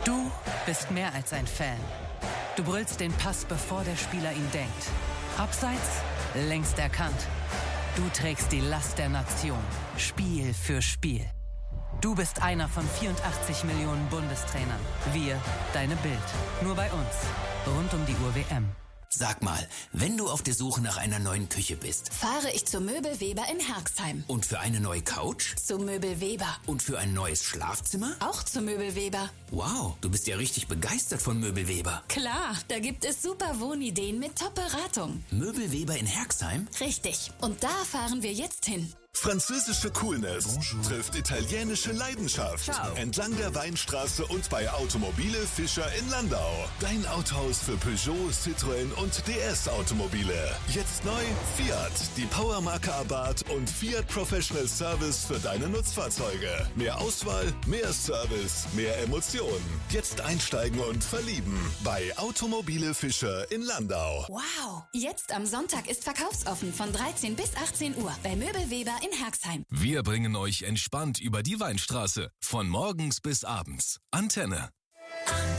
Du bist mehr als ein Fan. Du brüllst den Pass, bevor der Spieler ihn denkt. Abseits, längst erkannt. Du trägst die Last der Nation, Spiel für Spiel. Du bist einer von 84 Millionen Bundestrainern. Wir, deine Bild. Nur bei uns. Rund um die Uhr WM. Sag mal, wenn du auf der Suche nach einer neuen Küche bist, fahre ich zu Möbel Weber in Herxheim. und für eine neue Couch Zu Möbel Weber. und für ein neues Schlafzimmer? Auch zu Möbel Weber. Wow, du bist ja richtig begeistert von Möbel Weber. Klar, da gibt es super Wohnideen mit Top-Beratung. Möbel Weber in Herxheim? Richtig. Und da fahren wir jetzt hin. Französische Coolness trifft italienische Leidenschaft. Ciao. Entlang der Weinstraße und bei Automobile Fischer in Landau. Dein Autohaus für Peugeot, Citroën und DS Automobile. Jetzt neu Fiat, die Powermarke Abarth und Fiat Professional Service für deine Nutzfahrzeuge. Mehr Auswahl, mehr Service, mehr Emotionen. Jetzt einsteigen und verlieben bei Automobile Fischer in Landau. Wow. Jetzt am Sonntag ist verkaufsoffen von 13 bis 18 Uhr bei Möbel Weber in Herxheim. Wir bringen euch entspannt über die Weinstraße. Von morgens bis abends. Antenne.